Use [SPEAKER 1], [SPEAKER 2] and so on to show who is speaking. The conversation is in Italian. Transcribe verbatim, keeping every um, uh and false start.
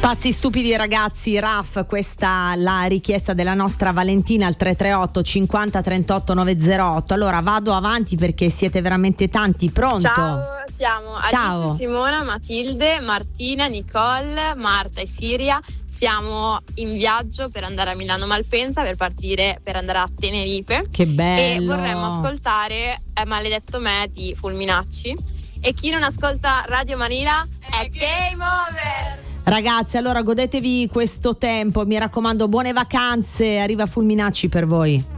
[SPEAKER 1] Pazzi stupidi ragazzi, Raf, questa la richiesta della nostra Valentina al tre tre otto cinquanta trentotto novecentootto. Allora vado avanti perché siete veramente tanti. Pronto?
[SPEAKER 2] Ciao, siamo
[SPEAKER 1] Ciao.
[SPEAKER 2] Alice, Simona, Matilde, Martina, Nicole, Marta e Siria. Siamo in viaggio per andare a Milano Malpensa, per partire per andare a Tenerife.
[SPEAKER 1] Che bello!
[SPEAKER 2] E vorremmo ascoltare È maledetto me di Fulminacci. E chi non ascolta Radio Manila è game over!
[SPEAKER 1] Ragazzi, allora godetevi questo tempo, mi raccomando, buone vacanze, arriva Fulminacci per voi.